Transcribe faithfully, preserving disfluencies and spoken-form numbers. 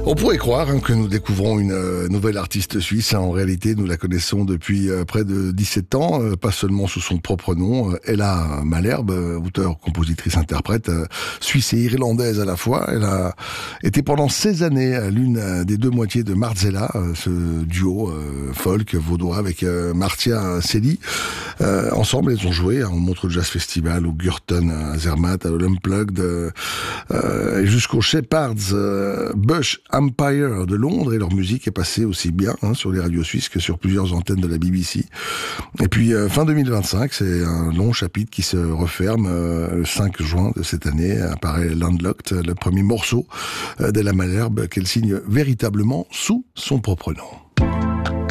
On pourrait croire hein, que nous découvrons une euh, nouvelle artiste suisse. En réalité, nous la connaissons depuis euh, près de dix-sept ans, euh, pas seulement sous son propre nom. Euh, Ella Malherbe, euh, auteure, compositrice, interprète, euh, suisse et irlandaise à la fois. Elle a été pendant seize années euh, l'une des deux moitiés de Marzella, euh, ce duo euh, folk vaudois avec euh, Martia Celi. Euh, ensemble, elles ont joué hein, au Montreux Jazz Festival, au Gurton, à Zermatt, à l'Unplugged, euh, euh, jusqu'au Shepherd's euh, Bush Empire de Londres, et leur musique est passée aussi bien hein, sur les radios suisses que sur plusieurs antennes de la B B C. Et puis euh, fin deux mille vingt-cinq, c'est un long chapitre qui se referme. Euh, le cinq juin de cette année apparaît Landlocked, le premier morceau euh, d'Ella Malherbe qu'elle signe véritablement sous son propre nom.